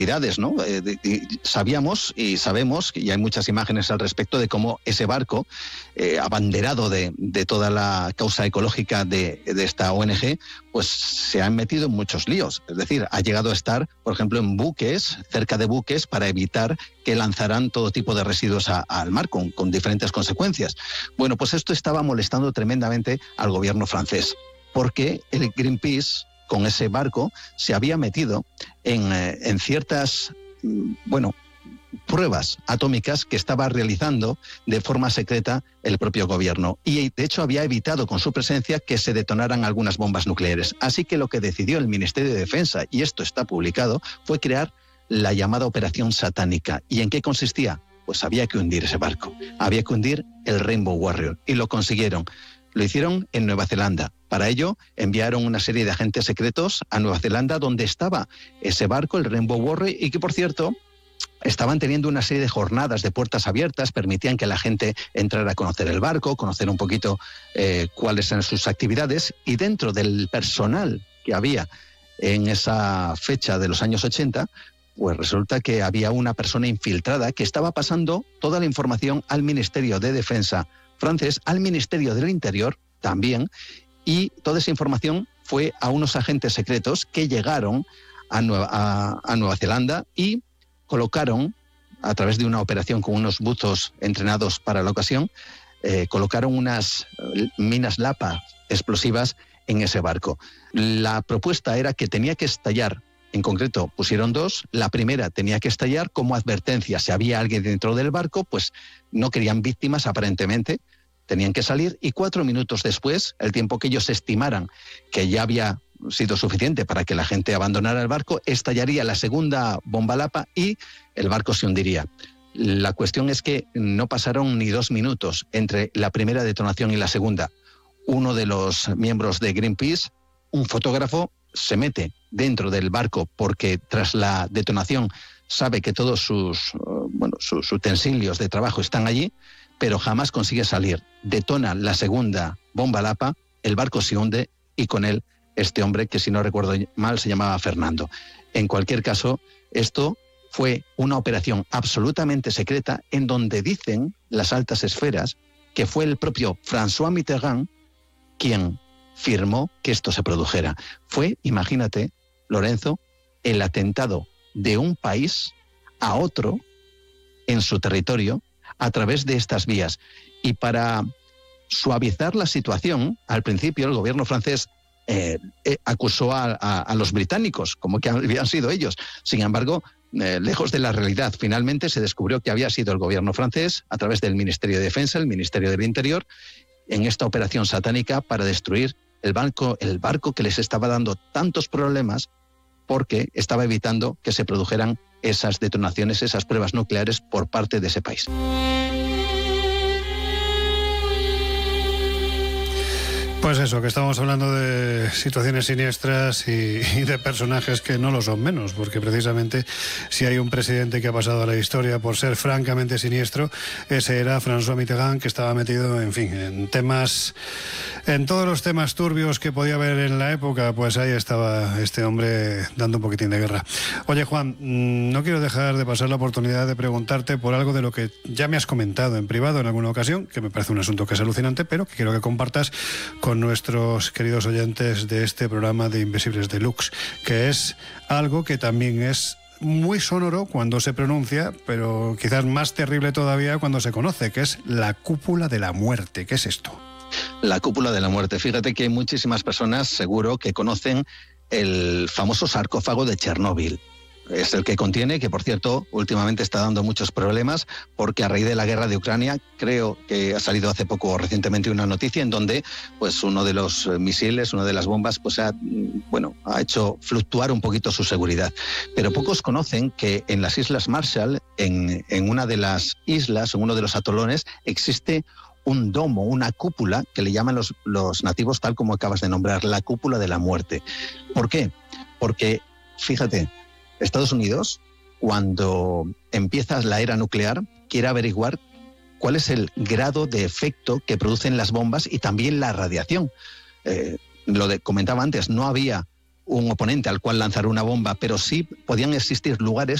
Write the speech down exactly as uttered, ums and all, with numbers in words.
¿no? Eh, de, de, sabíamos y sabemos, y hay muchas imágenes al respecto, de cómo ese barco, eh, abanderado de, de toda la causa ecológica de, de esta O N G, pues se han metido en muchos líos. Es decir, ha llegado a estar, por ejemplo, en buques, cerca de buques, para evitar que lanzaran todo tipo de residuos a, al mar, con, con diferentes consecuencias. Bueno, pues esto estaba molestando tremendamente al gobierno francés, porque el Greenpeace, con ese barco, se había metido en, eh, en ciertas, bueno, pruebas atómicas que estaba realizando de forma secreta el propio gobierno. Y de hecho había evitado con su presencia que se detonaran algunas bombas nucleares. Así que lo que decidió el Ministerio de Defensa, y esto está publicado, fue crear la llamada Operación Satánica. ¿Y en qué consistía? Pues había que hundir ese barco. Había que hundir el Rainbow Warrior. Y lo consiguieron. Lo hicieron en Nueva Zelanda. Para ello, enviaron una serie de agentes secretos a Nueva Zelanda, donde estaba ese barco, el Rainbow Warrior, y que, por cierto, estaban teniendo una serie de jornadas de puertas abiertas, permitían que la gente entrara a conocer el barco, conocer un poquito eh, cuáles eran sus actividades, y dentro del personal que había en esa fecha de los años ochenta, pues resulta que había una persona infiltrada que estaba pasando toda la información al Ministerio de Defensa francés, al Ministerio del Interior también, y toda esa información fue a unos agentes secretos que llegaron a Nueva, a, a Nueva Zelanda y colocaron, a través de una operación con unos buzos entrenados para la ocasión, eh, colocaron unas minas Lapa explosivas en ese barco. La propuesta era que tenía que estallar. En concreto, pusieron dos. La primera tenía que estallar como advertencia. Si había alguien dentro del barco, pues no querían víctimas, aparentemente. Tenían que salir, y cuatro minutos después, el tiempo que ellos estimaran que ya había sido suficiente para que la gente abandonara el barco, estallaría la segunda bomba Lapa y el barco se hundiría. La cuestión es que no pasaron ni dos minutos entre la primera detonación y la segunda. Uno de los miembros de Greenpeace, un fotógrafo, se mete dentro del barco porque tras la detonación sabe que todos sus, bueno, sus utensilios de trabajo están allí, pero jamás consigue salir. Detona la segunda bomba Lapa, el barco se hunde y con él este hombre que, si no recuerdo mal, se llamaba Fernando. En cualquier caso, esto fue una operación absolutamente secreta en donde dicen las altas esferas que fue el propio François Mitterrand quien firmó que esto se produjera. Fue, imagínate, Lorenzo, el atentado de un país a otro en su territorio a través de estas vías. Y para suavizar la situación, al principio el gobierno francés eh, eh, acusó a, a, a los británicos, como que habían sido ellos. Sin embargo, eh, lejos de la realidad, finalmente se descubrió que había sido el gobierno francés, a través del Ministerio de Defensa, el Ministerio del Interior, en esta operación satánica para destruir el barco, el barco que les estaba dando tantos problemas, porque estaba evitando que se produjeran esas detonaciones, esas pruebas nucleares por parte de ese país. Pues eso, que estamos hablando de situaciones siniestras y, y de personajes que no lo son menos, porque precisamente si hay un presidente que ha pasado a la historia por ser francamente siniestro, ese era François Mitterrand, que estaba metido, en fin, en temas, en todos los temas turbios que podía haber en la época, pues ahí estaba este hombre dando un poquitín de guerra. Oye, Juan, no quiero dejar de pasar la oportunidad de preguntarte por algo de lo que ya me has comentado en privado en alguna ocasión, que me parece un asunto que es alucinante, pero que quiero que compartas con con nuestros queridos oyentes de este programa de Invisibles Deluxe, que es algo que también es muy sonoro cuando se pronuncia, pero quizás más terrible todavía cuando se conoce, que es la cúpula de la muerte. ¿Qué es esto? La cúpula de la muerte. Fíjate que hay muchísimas personas, seguro, que conocen el famoso sarcófago de Chernóbil. Es el que contiene, que por cierto, últimamente está dando muchos problemas, porque a raíz de la guerra de Ucrania, creo que ha salido hace poco recientemente una noticia en donde pues uno de los misiles, una de las bombas, pues ha, bueno, ha hecho fluctuar un poquito su seguridad. Pero pocos conocen que en las Islas Marshall, en, en una de las islas, en uno de los atolones, existe un domo, una cúpula, que le llaman los, los nativos, tal como acabas de nombrar, la cúpula de la muerte. ¿Por qué? Porque, fíjate, Estados Unidos, cuando empieza la era nuclear, quiere averiguar cuál es el grado de efecto que producen las bombas y también la radiación. Eh, lo de, comentaba antes, no había un oponente al cual lanzar una bomba, pero sí podían existir lugares